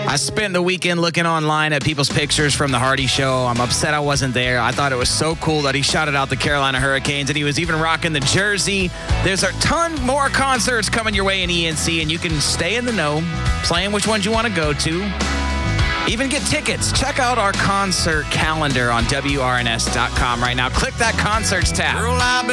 I spent the weekend looking online at people's pictures from the Hardy Show. I'm upset I wasn't there. I thought it was so cool that he shouted out the Carolina Hurricanes, and he was even rocking the jersey. There's a ton more concerts coming your way in ENC, and you can stay in the know, playing which ones you want to go to. Even get tickets. Check out our concert calendar on WRNS.com right now. Click that concerts tab.